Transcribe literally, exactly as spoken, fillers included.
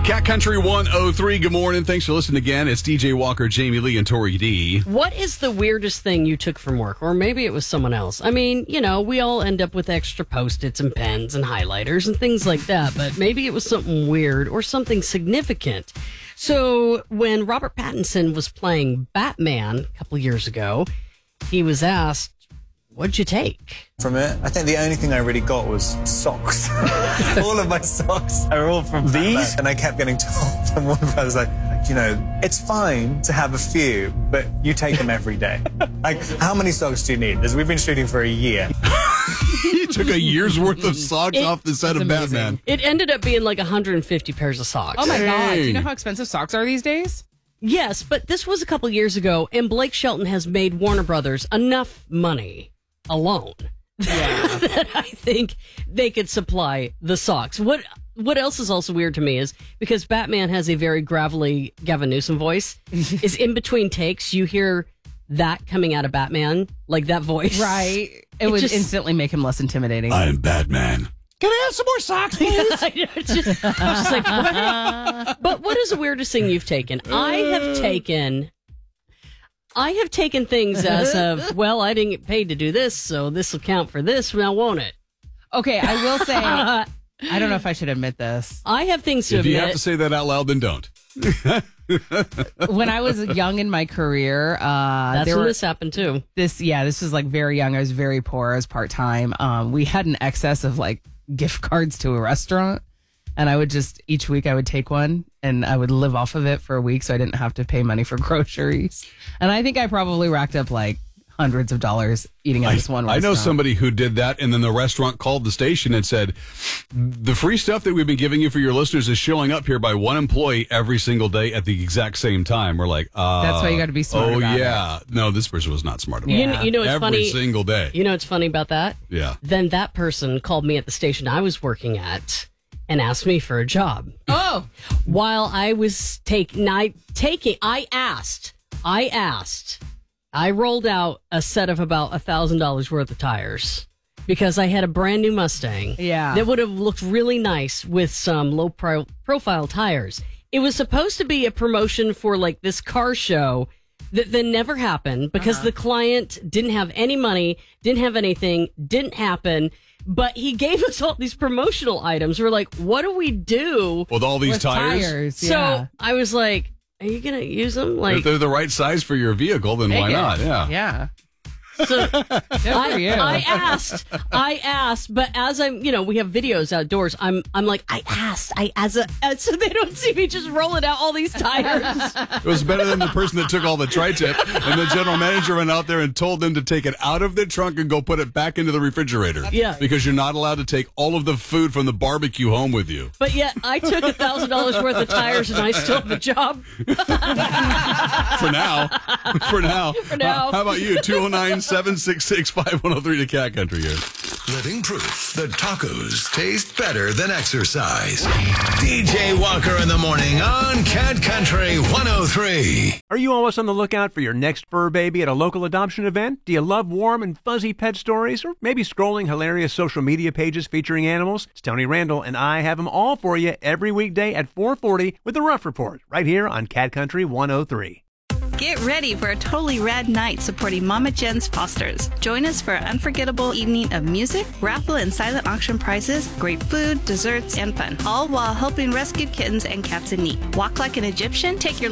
Cat Country one oh three, good morning. Thanks for listening again. It's D J Walker, Jamie Lee, and Tori D. What is the weirdest thing you took from work? Or maybe it was someone else. I mean, you know, we all end up with extra Post-its and pens and highlighters and things like that, but maybe it was something weird or something significant. So when Robert Pattinson was playing Batman a couple years ago, he was asked, what'd you take? From it, I think the only thing I really got was socks. All of my socks are all from these, Batman. And I kept getting told from one of us, like, you know, it's fine to have a few, but you take them every day. Like, how many socks do you need? Because we've been shooting for a year. You took a year's worth of socks It- off the set of amazing. Batman. It ended up being like one hundred fifty pairs of socks. Oh my God. Do Hey. you know how expensive socks are these days? Yes, but this was a couple years ago, and Blake Shelton has made Warner Brothers enough money alone Yeah. that I think they could supply the socks. What What else is also weird to me is because Batman has a very gravelly Gavin Newsom voice, is in between takes, you hear that coming out of Batman, like that voice. Right. It, It would just- instantly make him less intimidating. I'm Batman. Can I have some more socks, please? I know, it's just, I was just like, what? But what is the weirdest thing you've taken? I have taken, I have taken things as of, well, I didn't get paid to do this, so this will count for this. Now, won't it? Okay, I will say, I don't know if I should admit this. I have things to If you admit. have to say that out loud, then don't. When I was young in my career, uh, That's there when were this happened too. this, yeah, this was like very young. I was very poor. I was part time. Um, we had an excess of like gift cards to a restaurant, and I would just each week I would take one and I would live off of it for a week, so I didn't have to pay money for groceries. And I think I probably racked up like hundreds of dollars eating at I, this one I restaurant. know somebody who did that, and then the restaurant called the station and said, the free stuff that we've been giving you for your listeners is showing up here by one employee every single day at the exact same time. We're like, uh, That's why you gotta be smart Oh, about yeah. No, this person was not smart about You, it. kn- you know, it's Every funny. single day. You know, what's funny about that? Yeah. Then that person called me at the station I was working at and asked me for a job. Oh, While I was taking, I taking, I asked, I asked, I rolled out a set of about a thousand dollars worth of tires because I had a brand new Mustang. Yeah. that would have looked really nice with some low pro- profile tires. It was supposed to be a promotion for like this car show that then never happened because Uh-huh. the client didn't have any money, didn't have anything, didn't happen. But he gave us all these promotional items. We're like, what do we do? With all these with tires, tires. So Yeah. I was like, are you going to use them? if Like, they're the right size for your vehicle, then why Take it. not? Yeah. Yeah. so Good for I, you. I asked, I asked, but as I'm, you know, we have videos outdoors. I'm, I'm like, I asked, I as a, as so they don't see me just rolling out all these tires. It was better than the person that took all the tri-tip, and the general manager went out there and told them to take it out of the trunk and go put it back into the refrigerator. Yeah. Because you're not allowed to take all of the food from the barbecue home with you. But yet, I took a thousand dollars worth of tires, and I still have a job. For now. For now. For now. How about you? two oh nine, seven six six, five one oh three to Cat Country here. Living proof that tacos taste better than exercise. D J Walker in the morning on Cat Country one oh three. Are you always on the lookout for your next fur baby at a local adoption event? Do you love warm and fuzzy pet stories? Or maybe scrolling hilarious social media pages featuring animals? It's Tony Randall, and I have them all for you every weekday at four forty with the Rough Report, right here on Cat Country one oh three. Get ready for a totally rad night supporting Mama Jen's Fosters. Join us for an unforgettable evening of music, raffle and silent auction prizes, great food, desserts, and fun, all while helping rescued kittens and cats in need. Walk like an Egyptian, take your